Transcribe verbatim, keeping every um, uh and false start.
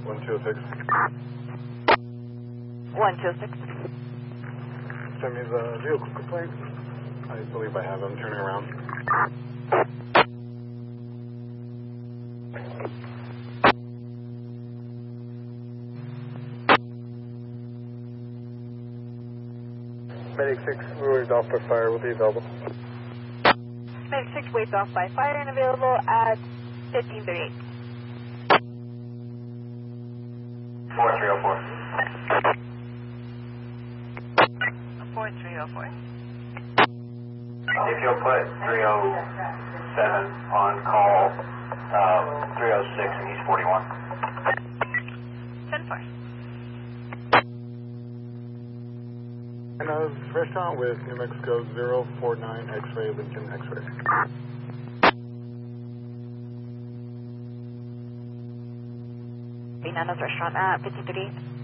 one two six. one two six. Send me the vehicle complaint. I believe I have him turning around. Medic six, waived off by fire, will be available. Medic six, waived off by fire and available at fifteen thirty-eight. four three oh four. four three oh four. If you'll put three oh seven on call, um, three oh six and he's forty-one. ten four. And uh, restaurant with New Mexico zero four nine X-ray, Lincoln X-ray. Nana's restaurant at fifteen thirty-eight.